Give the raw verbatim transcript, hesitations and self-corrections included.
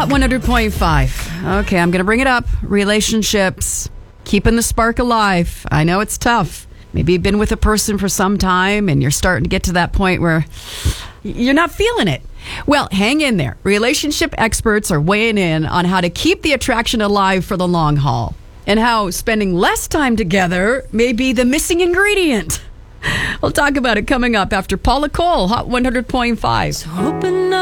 Hot one hundred point five. Okay, I'm going to bring it up. Relationships. Keeping the spark alive. I know it's tough. Maybe you've been with a person for some time and you're starting to get to that point where you're not feeling it. Well, hang in there. Relationship experts are weighing in on how to keep the attraction alive for the long haul and how spending less time together may be the missing ingredient. We'll talk about it coming up after Paula Cole, Hot one hundred point five. So open up.